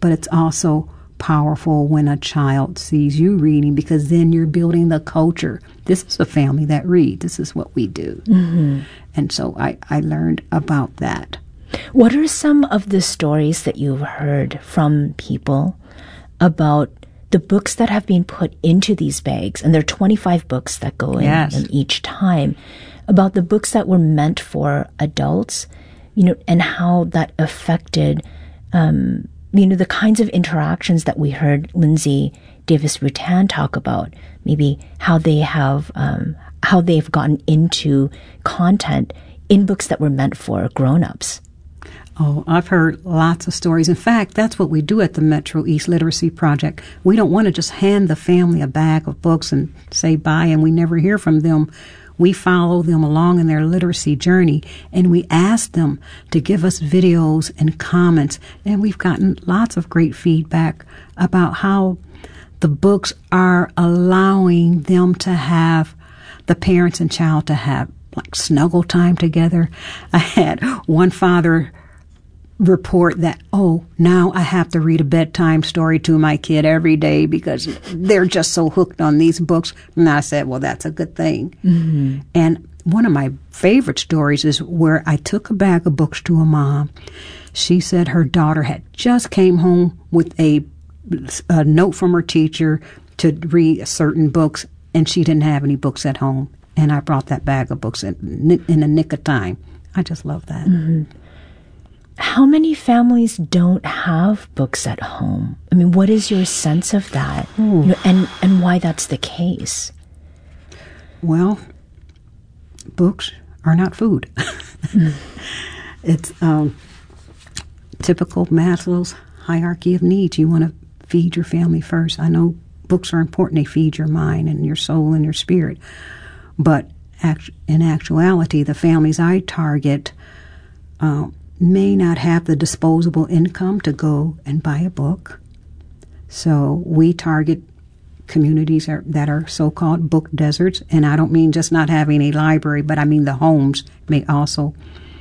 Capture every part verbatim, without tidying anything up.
but it's also powerful when a child sees you reading, because then you're building the culture. This is a family that reads. This is what we do. Mm-hmm. And so I, I learned about that. What are some of the stories that you've heard from people about the books that have been put into these bags? And there are twenty-five books that go in yes. them each time, about the books that were meant for adults, you know, and how that affected um you know, the kinds of interactions that we heard Lindsay Davis-Rutan talk about, maybe how they have, um, how they've gotten into content in books that were meant for grown-ups. Oh, I've heard lots of stories. In fact, that's what we do at the Metro East Literacy Project. We don't want to just hand the family a bag of books and say bye, and we never hear from them. We follow them along in their literacy journey, and we ask them to give us videos and comments. And we've gotten lots of great feedback about how the books are allowing them to have, the parents and child to have like snuggle time together. I had one father report that, oh, now I have to read a bedtime story to my kid every day because they're just so hooked on these books. And I said, well, that's a good thing. Mm-hmm. And one of my favorite stories is where I took a bag of books to a mom. She said her daughter had just came home with a, a note from her teacher to read certain books, and she didn't have any books at home. And I brought that bag of books in, in a nick of time. I just love that. Mm-hmm. How many families don't have books at home? I mean, what is your sense of that, you know, and, and why that's the case? Well, books are not food. Mm. It's um, typical Maslow's hierarchy of needs. You want to feed your family first. I know books are important. They feed your mind and your soul and your spirit. But act- in actuality, the families I target uh, may not have the disposable income to go and buy a book. So we target communities are, that are so-called book deserts. And I don't mean just not having a library, but I mean the homes may also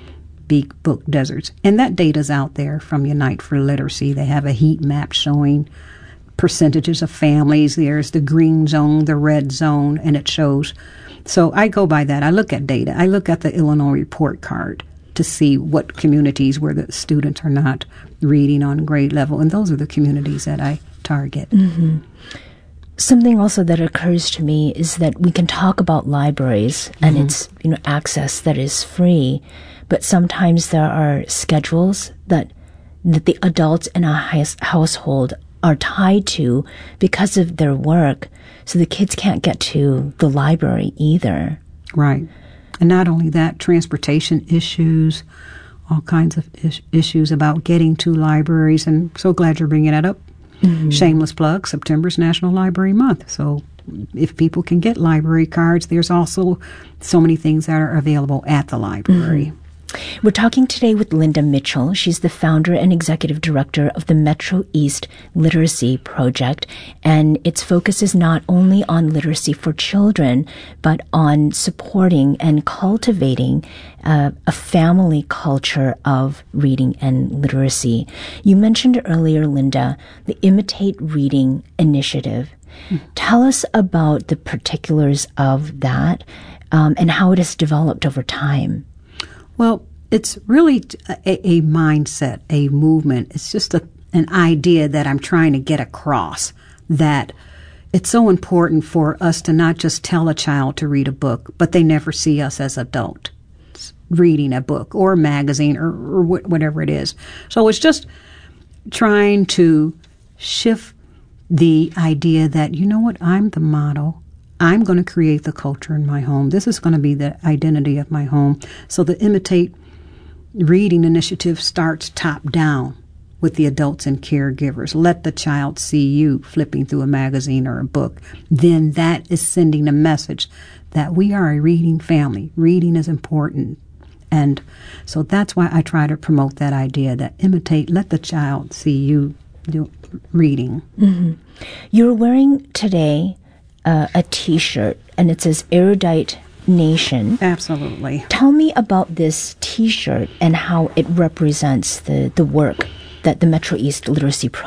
be book deserts. And that data's out there from Unite for Literacy. They have a heat map showing percentages of families. There's the green zone, the red zone, and it shows. So I go by that. I look at data. I look at the Illinois report card to see what communities where the students are not reading on grade level. And those are the communities that I target. Mm-hmm. Something also that occurs to me is that we can talk about libraries and mm-hmm. its, you know, access that is free, but sometimes there are schedules that that the adults in a house, household are tied to because of their work, so the kids can't get to the library either. Right. And not only that, transportation issues, all kinds of is- issues about getting to libraries. And so glad you're bringing that up. Mm-hmm. Shameless plug, September's National Library Month. So if people can get library cards, there's also so many things that are available at the library. Mm-hmm. We're talking today with Linda Mitchell. She's the founder and executive director of the Metro East Literacy Project, and its focus is not only on literacy for children, but on supporting and cultivating uh, a family culture of reading and literacy. You mentioned earlier, Linda, the Imitate Reading Initiative. Mm. Tell us about the particulars of that um, and how it has developed over time. Well, it's really a, a mindset, a movement. It's just a, an idea that I'm trying to get across, that it's so important for us to not just tell a child to read a book, but they never see us as adults reading a book or a magazine or, or wh- whatever it is. So it's just trying to shift the idea that, you know what, I'm the model. I'm going to create the culture in my home. This is going to be the identity of my home. So the Imitate Reading Initiative starts top down with the adults and caregivers. Let the child see you flipping through a magazine or a book. Then that is sending a message that we are a reading family. Reading is important. And so that's why I try to promote that idea that imitate, let the child see you do reading. Mm-hmm. You're wearing today Uh, a T-shirt, and it says Erudite Nation. Absolutely. Tell me about this T-shirt and how it represents the, the work that the Metro East Literacy Pro-